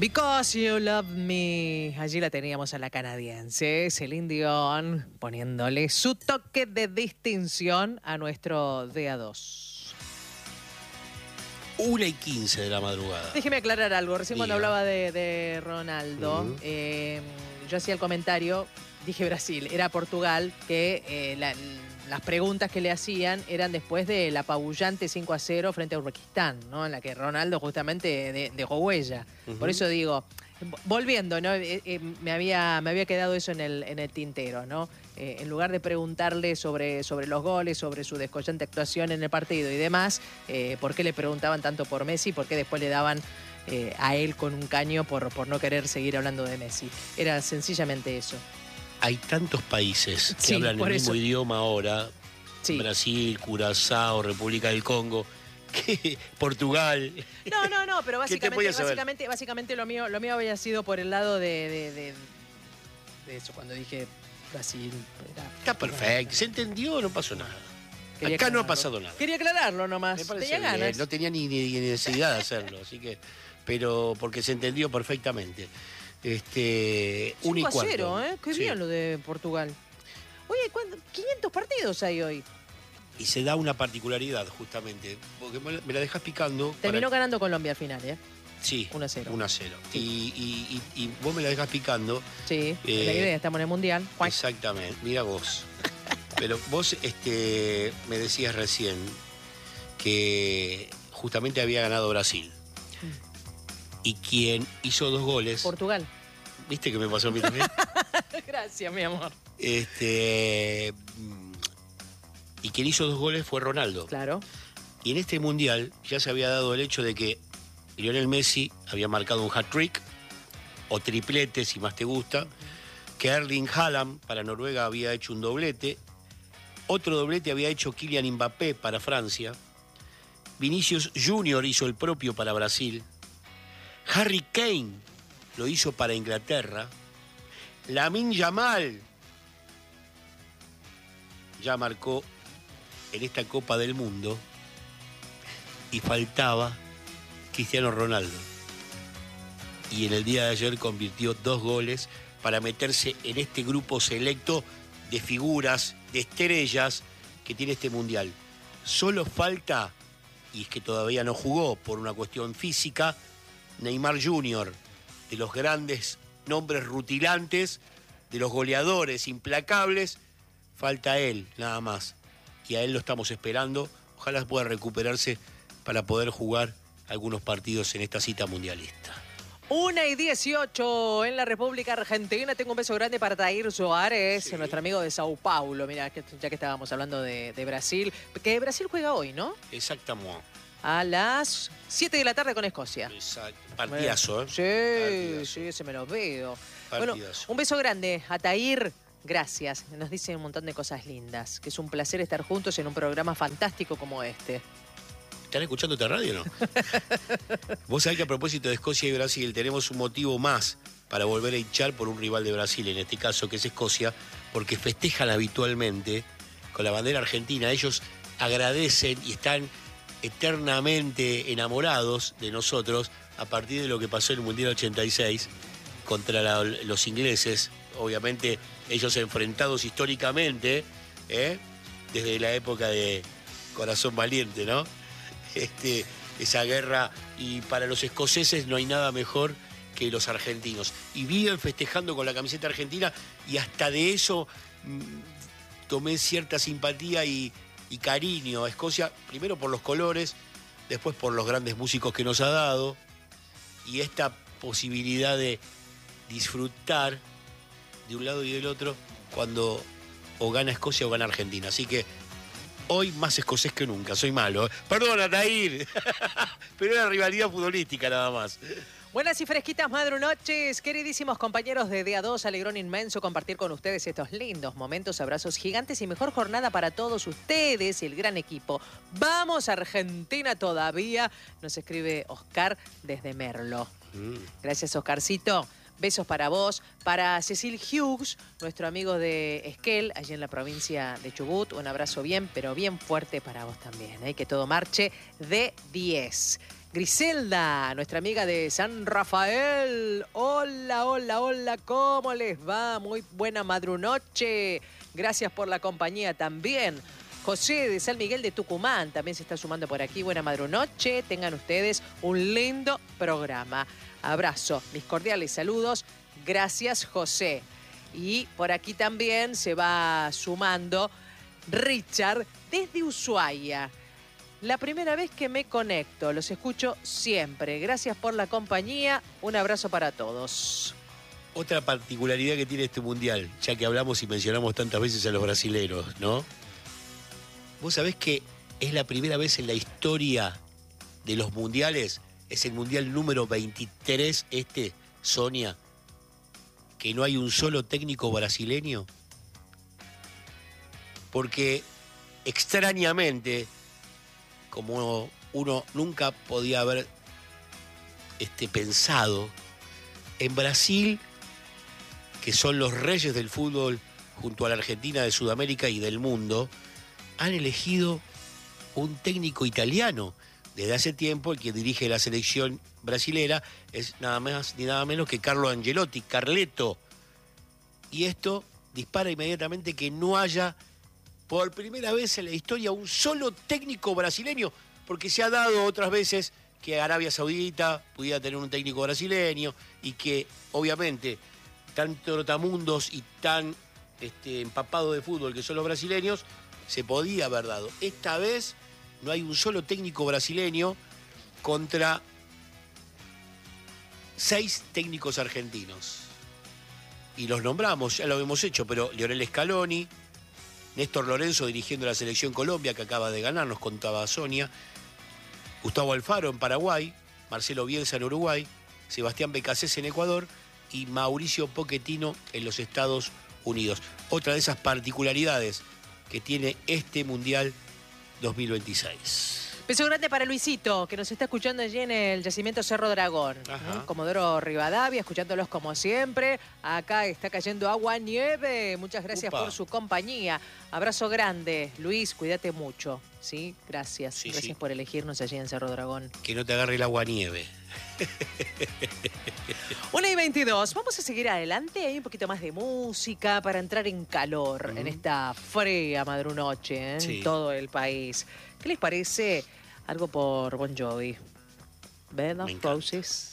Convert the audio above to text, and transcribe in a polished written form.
Because You Love Me. Allí la teníamos a la canadiense Celine Dion poniéndole su toque de distinción a nuestro DA2. 1:15 de la madrugada. Déjeme aclarar algo. Recién Diga. cuando hablaba de Ronaldo, yo hacía el comentario, dije Brasil, era Portugal, que las preguntas que le hacían eran después del apabullante 5-0 frente a Uzbekistán, ¿no? En la que Ronaldo justamente dejó huella. Por eso digo, volviendo, ¿no? Me había quedado eso en el tintero, ¿no? En lugar de preguntarle sobre los goles, sobre su descollante actuación en el partido y demás, ¿por qué le preguntaban tanto por Messi? ¿Por qué después le daban a él con un caño por no querer seguir hablando de Messi? Era sencillamente eso. Hay tantos países que Sí, hablan el mismo por eso. idioma ahora. Sí. Brasil, Curazao, República del Congo, Portugal. No, pero ¿Qué te podía saber? básicamente lo mío había sido por el lado de eso, cuando dije Brasil. Está perfecto, se entendió, no pasó nada. Quería Acá no ha aclararlo. pasado nada. Quería aclararlo nomás. Me parece Tenía bien, ganas. no tenía ni necesidad de hacerlo, así que, pero porque se entendió perfectamente. 1:15. 5-0, ¿eh? Qué Sí. bien lo de Portugal. Oye, 500 partidos hay hoy. Y se da una particularidad, justamente, porque me la dejas picando. Terminó ganando Colombia al final, ¿eh? Sí, 1-0. 1-0. Sí. Y vos me la dejas picando. Sí, es la idea, estamos en el Mundial. Exactamente, mira vos. Pero vos me decías recién que justamente había ganado Brasil. Y quien hizo 2 goles. Portugal. ¿Viste que me pasó a mí también? Gracias, mi amor. Y quien hizo 2 goles fue Ronaldo. Claro. Y en este mundial ya se había dado el hecho de que Lionel Messi había marcado un hat-trick, o triplete, si más te gusta, que Erling Haaland para Noruega había hecho un doblete, otro doblete había hecho Kylian Mbappé para Francia, Vinicius Junior hizo el propio para Brasil, Harry Kane lo hizo para Inglaterra, Lamine Yamal ya marcó en esta Copa del Mundo y faltaba Cristiano Ronaldo. Y en el día de ayer convirtió 2 goles para meterse en este grupo selecto de figuras, de estrellas que tiene este mundial. Solo falta, y es que todavía no jugó por una cuestión física, Neymar Jr., de los grandes nombres rutilantes, de los goleadores implacables, falta él, nada más. Y a él lo estamos esperando. Ojalá pueda recuperarse para poder jugar algunos partidos en esta cita mundialista. 1:18 en la República Argentina. Tengo un beso grande para Tair Soares, Sí. nuestro amigo de Sao Paulo. Mira, ya que estábamos hablando de Brasil, que Brasil juega hoy, ¿no? Exactamente. A las 7 de la tarde con Escocia. Exacto. Partidazo, ¿eh? Sí, Partidazo. sí, se me los veo. Bueno, Partidazo. un beso grande a Tair. Gracias. Nos dice un montón de cosas lindas. Que es un placer estar juntos en un programa fantástico como este. ¿Están escuchando esta radio o no? Vos sabés que a propósito de Escocia y Brasil tenemos un motivo más para volver a hinchar por un rival de Brasil, en este caso que es Escocia, porque festejan habitualmente con la bandera argentina. Ellos agradecen y están eternamente enamorados de nosotros a partir de lo que pasó en el Mundial 86 contra los ingleses. Obviamente ellos enfrentados históricamente, desde la época de Corazón Valiente, ¿no? Esa guerra, y para los escoceses no hay nada mejor que los argentinos. Y viven festejando con la camiseta argentina, y hasta de eso tomé cierta simpatía y cariño a Escocia, primero por los colores, después por los grandes músicos que nos ha dado, y esta posibilidad de disfrutar de un lado y del otro cuando o gana Escocia o gana Argentina. Así que hoy más escocés que nunca, soy malo. Perdona, Tair, pero era rivalidad futbolística nada más. Buenas y fresquitas madrunoches, queridísimos compañeros de DA2, alegrón inmenso compartir con ustedes estos lindos momentos, abrazos gigantes y mejor jornada para todos ustedes y el gran equipo. ¡Vamos Argentina todavía! Nos escribe Oscar desde Merlo. Gracias, Oscarcito. Besos para vos, para Cecil Hughes, nuestro amigo de Esquel, allí en la provincia de Chubut. Un abrazo bien, pero bien fuerte para vos también, ¿eh? Que todo marche de 10. Griselda, nuestra amiga de San Rafael. Hola, hola, hola, ¿cómo les va? Muy buena madrunoche. Gracias por la compañía también. José de San Miguel de Tucumán también se está sumando por aquí. Buena madrunoche. Tengan ustedes un lindo programa. Abrazo, mis cordiales saludos. Gracias, José. Y por aquí también se va sumando Richard desde Ushuaia. La primera vez que me conecto, los escucho siempre. Gracias por la compañía. Un abrazo para todos. Otra particularidad que tiene este mundial, ya que hablamos y mencionamos tantas veces a los brasileros, ¿no? Vos sabés que es la primera vez en la historia de los mundiales, es el mundial número 23, Sonia, que no hay un solo técnico brasileño. Porque extrañamente, como uno nunca podía haber pensado, en Brasil, que son los reyes del fútbol junto a la Argentina de Sudamérica y del mundo, han elegido un técnico italiano. Desde hace tiempo el que dirige la selección brasilera es nada más ni nada menos que Carlo Ancelotti, Carleto. Y esto dispara inmediatamente que no haya por primera vez en la historia un solo técnico brasileño, porque se ha dado otras veces que Arabia Saudita pudiera tener un técnico brasileño y que obviamente tan trotamundos y tan empapados de fútbol que son los brasileños, se podía haber dado. Esta vez no hay un solo técnico brasileño contra 6 técnicos argentinos. Y los nombramos, ya lo hemos hecho, pero Lionel Scaloni, Néstor Lorenzo dirigiendo la selección Colombia, que acaba de ganar, nos contaba Sonia, Gustavo Alfaro en Paraguay, Marcelo Bielsa en Uruguay, Sebastián Becasés en Ecuador y Mauricio Pochettino en los Estados Unidos. Otra de esas particularidades que tiene este Mundial 2026. Beso grande para Luisito, que nos está escuchando allí en el yacimiento Cerro Dragón. Comodoro Rivadavia, escuchándolos como siempre. Acá está cayendo agua, nieve. Muchas gracias por su compañía. Abrazo grande. Luis, cuídate mucho. ¿Sí? Gracias. Sí, gracias por elegirnos allí en Cerro Dragón. Que no te agarre el agua nieve. 1:22. Vamos a seguir adelante. Hay un poquito más de música para entrar en calor en esta fría madrunoche en todo el país. ¿Qué les parece? Algo por Bon Jovi. Bed of Roses.